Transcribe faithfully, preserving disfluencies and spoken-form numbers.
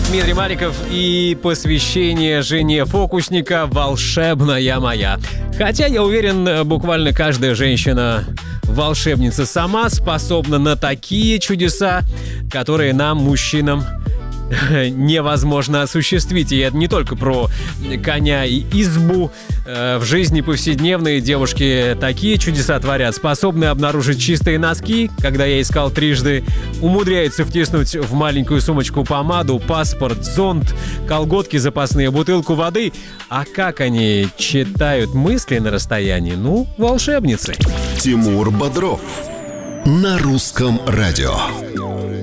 Дмитрий Маликов и посвящение жене фокусника «Волшебная моя». Хотя, я уверен, буквально каждая женщина волшебница сама способна на такие чудеса, которые нам, мужчинам, невозможно осуществить. И это не только про коня и избу. В жизни повседневной девушки такие чудеса творят. Способны обнаружить чистые носки, когда я искал трижды. Умудряются втиснуть в маленькую сумочку помаду, паспорт, зонт, колготки запасные, бутылку воды. А как они читают мысли на расстоянии? Ну, волшебницы. Тимур Бодров на русском радио.